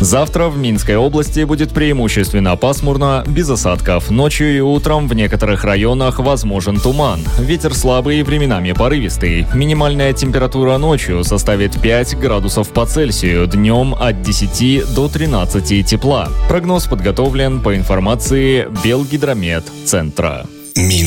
Завтра в Минской области будет преимущественно пасмурно, без осадков. Ночью и утром в некоторых районах возможен туман. Ветер слабый и временами порывистый. Минимальная температура ночью составит 5 градусов по Цельсию, днем от 10 до 13 тепла. Прогноз подготовлен по информации Белгидромет-центра.